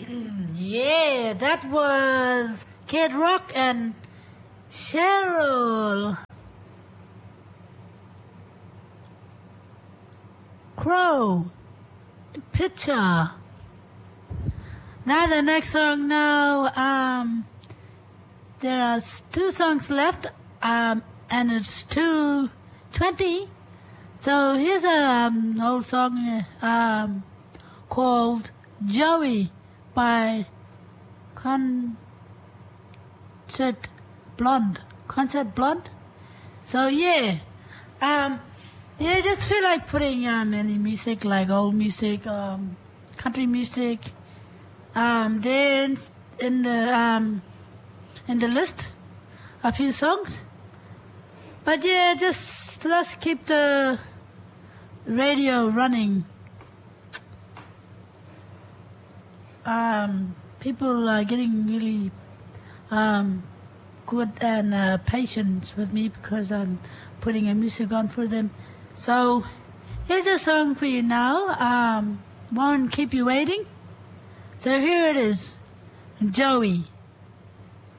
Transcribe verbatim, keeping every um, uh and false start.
Yeah, that was Kid Rock and Cheryl Crow Picture. Now the next song now, um, there are two songs left, um, and it's two twenty. So here's a um, old song um, called Joey by Concert Blonde. Concert Blonde. So yeah, um, yeah, I just feel like putting um, any music, like old music, um, country music, um, there in, in the um, in the list, a few songs. But yeah, just let's keep the radio running. Um, people are getting really um, good and uh, patient with me because I'm putting a music on for them. So here's a song for you now. Um, won't keep you waiting. So here it is, Joey.